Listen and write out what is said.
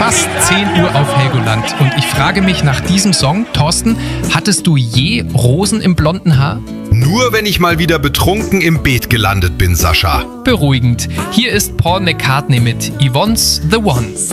fast 10 Uhr auf Helgoland und ich frage mich nach diesem Song, Thorsten, hattest du je Rosen im blonden Haar? Nur wenn ich mal wieder betrunken im Beet gelandet bin, Sascha. Beruhigend. Hier ist Paul McCartney mit Yvonne's The One.